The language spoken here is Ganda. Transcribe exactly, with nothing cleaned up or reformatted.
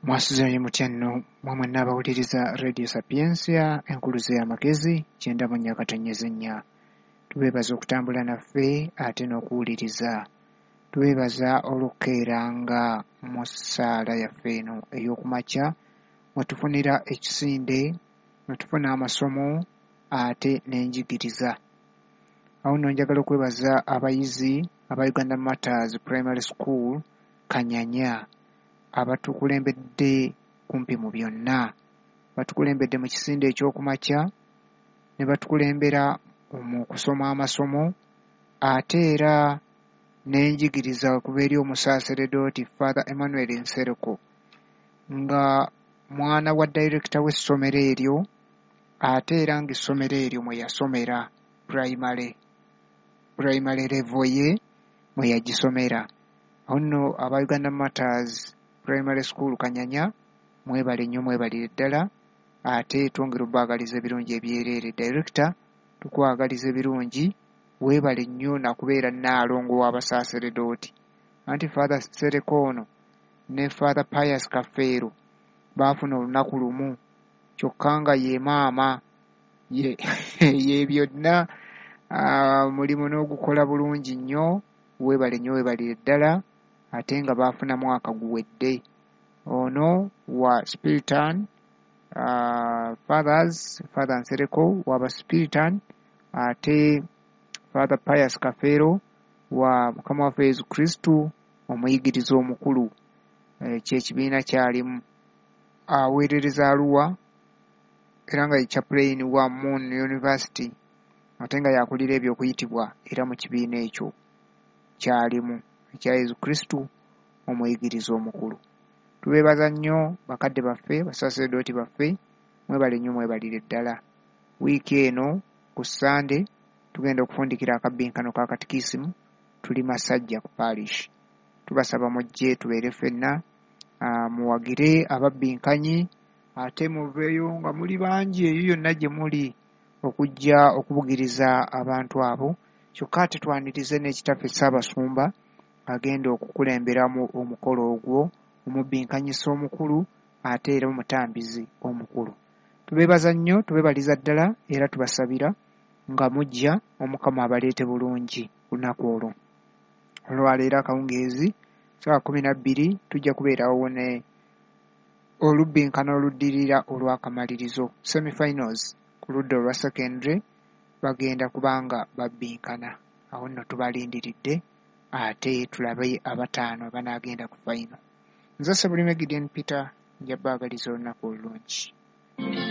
Mwasizanye mutya nno mmwe mwenna abawuliriza Radio Sapiensia enkuluze y'amagezi kyenda mu nnyakatonyeze nnya. Tubeebaza okutambula naffe ate n'okuwuliriza. Tubeebaza olw'okkeeranga mu ssaala yaffe eno ey'okumakya mwe tufunira ekisinde, mwe tufuna amasomo ate n'enjigiriza. Awo nno njagala okwebaza abayizi aba Uganda Matters Primary School Kanyanya abatukulembedde kumpi mu byonna. Batukulembedde mu kisinde ekyokumakya ne batukulembera mu kusoma amasomo ate era n'enjigiriza okuva eri omusaaseredooti Father Emmanuel Nsereko nga mwana wa director w'essomero eryo ate era ng'essomero eryo mwe yasomera primary primary level ye mwe yagisomera. Awo nno aba Uganda Matters Primary School Kanyanya mwebale nnyo mwebalire ddala ate twongera obbaagaliza ebirungi ebyereere. Director tukwagaliza ebirungi weebale nnyo nakubeera nnaalongo w'abasaaseredooti. Anti Father Sereko ono ne Father Pius Kafeero baafuna olunaku lumu kyokka nga ye maama ye, ye byonna uh, mulimu n'ogukola bulungi nnyo. Weebale nnyo weebalire ddala ate nga baafuna mwaka guwedde. Ono wa Spiritan uh, Fathers, Father Nsereko waba Spiritan ate Father Pius Kafeero wa Mukama waffe Yesu Kristu omuyigiriza omukulu. E, kyekibiina kyalimu aweerereza Arua era nga ye chaplain wa Moon University ate nga yakulira ebyokuyitibwa era mu kibiina ekyo kyalimu ekya Yesu Kristu omuyigiriza omukulu. Tubeebaza nnyo bakadde baffe basaaseredooti baffe mwebale nnyo mwebalire ddala. Wiiki eno ku Sande tugenda okufundikira akabbinkano ka katikisimu tuli Masajja ku parish. Tubasaba mujje tubeere ffenna uh, muwagire ababbinkanyi ate muveeyo nga muli bangi eyo yonna gye muli okujja okubugiriza abantu abo. Kyokka ate twanirize n'ekitaffe Ssaabasumba agenda okukulemberamu omukolo ogwo omubbinkanyisa omukulu ate era omutambizi omukulu. Tubeebaza nnyo tubeebaliza ddala era tubasabira nga mujja Omukama abaleete bulungi lunaku olwo. Olwaleero akawungeezi saa kumi na bbiri tujja kubeerawo ne olubbinkano oluddirira olw'akamalirizo semi-finals ku ludda olwa secondary bagenda kubanga babbinkana. Awo nno tubalindiridde ate tulabe abataano abanaagenda ku final. Nze Ssebulime Gideon Peter njabbaagaliza olunaku olulungi.